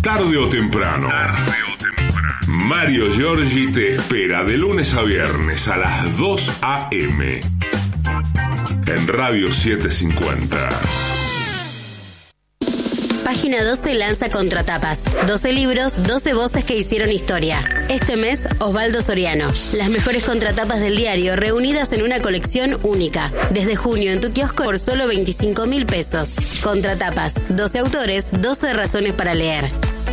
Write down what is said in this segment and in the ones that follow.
tarde o temprano. Mario Giorgi te espera de lunes a viernes a las 2 a.m. en Radio 750. Página 12 lanza Contratapas. 12 libros, 12 voces que hicieron historia. Este mes, Osvaldo Soriano. Las mejores contratapas del diario reunidas en una colección única. Desde junio en tu kiosco por solo 25.000 pesos. Contratapas. 12 autores, 12 razones para leer.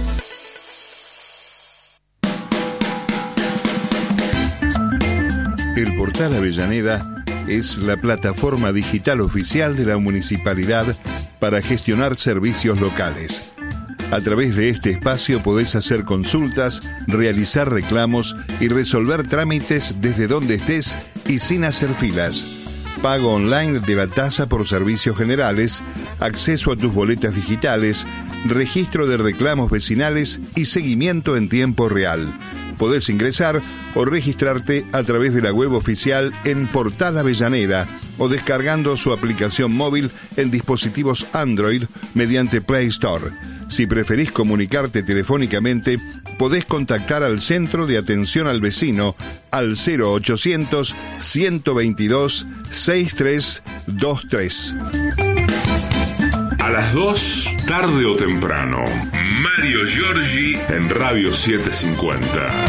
El portal Avellaneda es la plataforma digital oficial de la municipalidad para gestionar servicios locales. A través de este espacio podés hacer consultas, realizar reclamos y resolver trámites desde donde estés y sin hacer filas. Pago online de la tasa por servicios generales, acceso a tus boletas digitales, registro de reclamos vecinales y seguimiento en tiempo real. Podés ingresar o registrarte a través de la web oficial en Portal Avellaneda o descargando su aplicación móvil en dispositivos Android mediante Play Store. Si preferís comunicarte telefónicamente, podés contactar al Centro de Atención al Vecino al 0800 122 6323. A las 2, tarde o temprano, Mario Giorgi en Radio 750.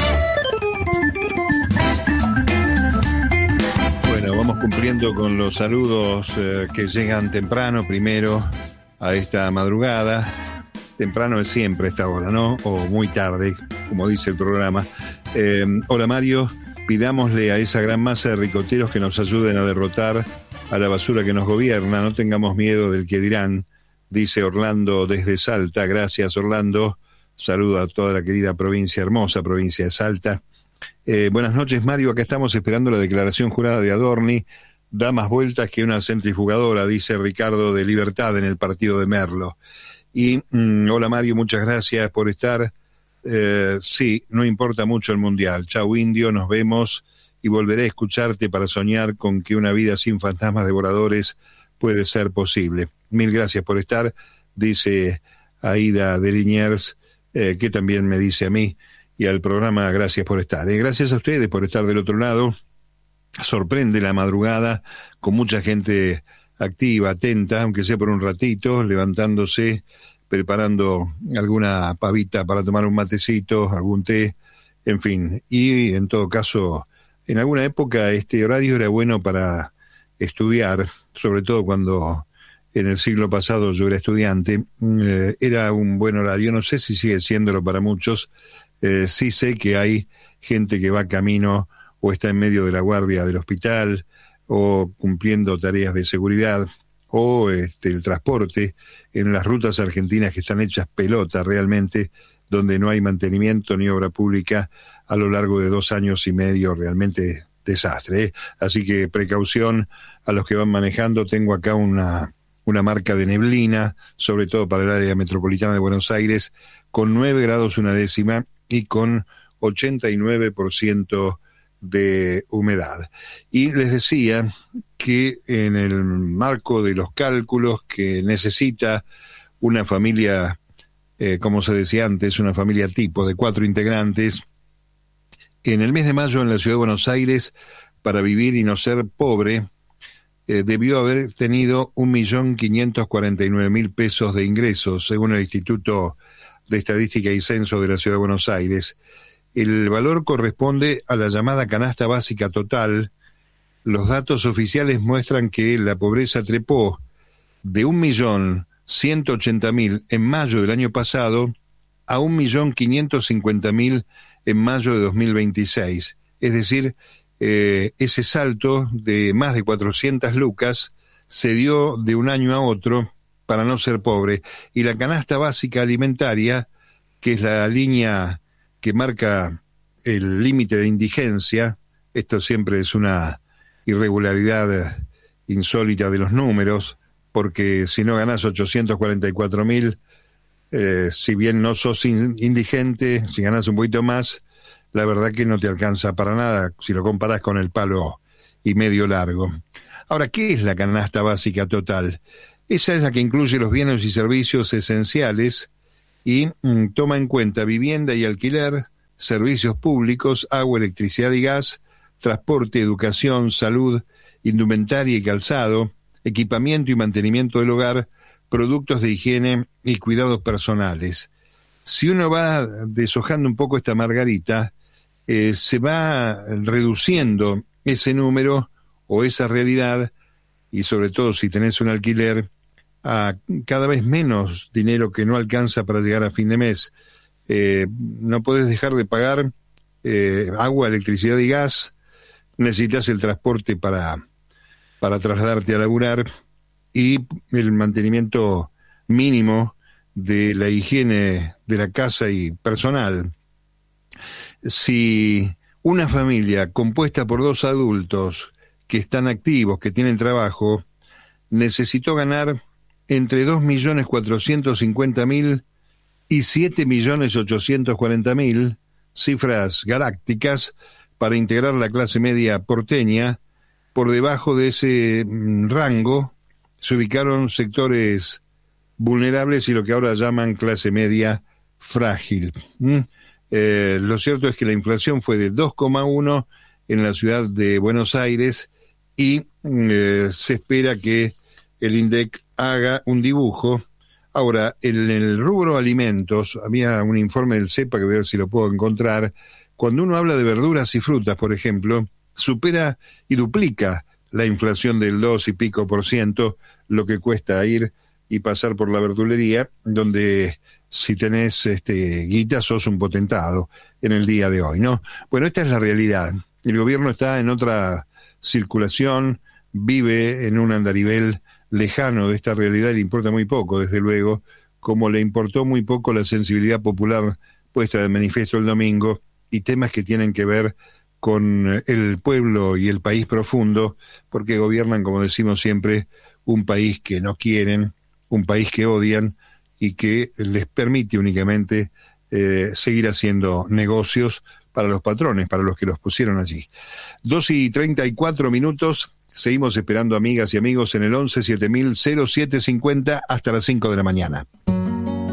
Bueno, vamos cumpliendo con los saludos que llegan temprano, primero a esta madrugada. Temprano es siempre esta hora, ¿no? O muy tarde, como dice el programa. Hola Mario, pidámosle a esa gran masa de ricoteros que nos ayuden a derrotar a la basura que nos gobierna. No tengamos miedo del que dirán. Dice Orlando desde Salta. Gracias, Orlando. Saludo a toda la querida provincia, hermosa provincia de Salta. Buenas noches, Mario. Acá estamos esperando la declaración jurada de Adorni. Da más vueltas que una centrifugadora, dice Ricardo de Libertad en el partido de Merlo. Y hola, Mario, muchas gracias por estar. Sí, no importa mucho el Mundial. Chau, Indio, nos vemos y volveré a escucharte para soñar con que una vida sin fantasmas devoradores puede ser posible. Mil gracias por estar, dice Aida de Liniers, que también me dice a mí y al programa gracias por estar. Gracias a ustedes por estar del otro lado. Sorprende la madrugada con mucha gente activa, atenta, aunque sea por un ratito, levantándose, preparando alguna pavita para tomar un matecito, algún té, en fin. Y en todo caso, en alguna época este horario era bueno para estudiar, sobre todo cuando en el siglo pasado yo era estudiante, era un buen horario. No sé si sigue siéndolo para muchos. Sí sé que hay gente que va camino o está en medio de la guardia del hospital o cumpliendo tareas de seguridad o el transporte en las rutas argentinas que están hechas pelota realmente, donde no hay mantenimiento ni obra pública a lo largo de 2 años y medio, realmente desastre. Así que precaución a los que van manejando. Tengo acá una marca de neblina, sobre todo para el área metropolitana de Buenos Aires, con 9 grados una décima y con 89% de humedad. Y les decía que en el marco de los cálculos que necesita una familia, como se decía antes, una familia tipo de 4 integrantes, en el mes de mayo en la ciudad de Buenos Aires, para vivir y no ser pobre, debió haber tenido 1.549.000 pesos de ingresos, según el Instituto de Estadística y Censo de la Ciudad de Buenos Aires. El valor corresponde a la llamada canasta básica total. Los datos oficiales muestran que la pobreza trepó de 1.180.000 en mayo del año pasado a 1.550.000 en mayo de 2026. Es decir, ese salto de más de 400 lucas se dio de un año a otro para no ser pobre. Y la canasta básica alimentaria, que es la línea que marca el límite de indigencia, esto siempre es una irregularidad insólita de los números, porque si no ganás 844.000, si bien no sos indigente, si ganás un poquito más, la verdad que no te alcanza para nada si lo comparás con el palo y medio largo. Ahora, ¿qué es la canasta básica total? Esa es la que incluye los bienes y servicios esenciales y toma en cuenta vivienda y alquiler, servicios públicos, agua, electricidad y gas, transporte, educación, salud, indumentaria y calzado, equipamiento y mantenimiento del hogar, productos de higiene y cuidados personales. Si uno va deshojando un poco esta margarita, se va reduciendo ese número o esa realidad, y sobre todo si tenés un alquiler, a cada vez menos dinero que no alcanza para llegar a fin de mes. No podés dejar de pagar agua, electricidad y gas, necesitas el transporte para trasladarte a laburar y el mantenimiento mínimo de la higiene de la casa y personal. Si una familia compuesta por 2 adultos que están activos, que tienen trabajo, necesitó ganar entre 2.450.000 y 7.840.000, cifras galácticas, para integrar la clase media porteña. Por debajo de ese rango se ubicaron sectores vulnerables y lo que ahora llaman clase media frágil. Lo cierto es que la inflación fue de 2,1 en la ciudad de Buenos Aires y se espera que el INDEC haga un dibujo. Ahora, en el rubro alimentos, había un informe del CEPA, que voy a ver si lo puedo encontrar. Cuando uno habla de verduras y frutas, por ejemplo, supera y duplica la inflación del 2 y pico %, lo que cuesta ir y pasar por la verdulería, donde si tenés guita sos un potentado en el día de hoy, ¿no? Bueno, esta es la realidad. El gobierno está en otra circulación, vive en un andarivel lejano de esta realidad, le importa muy poco, desde luego, como le importó muy poco la sensibilidad popular puesta de manifiesto el domingo y temas que tienen que ver con el pueblo y el país profundo, porque gobiernan, como decimos siempre, un país que no quieren, un país que odian y que les permite únicamente seguir haciendo negocios para los patrones, para los que los pusieron allí. 2:34, seguimos esperando, amigas y amigos, en el 11 7000 0750 hasta las 5 de la mañana.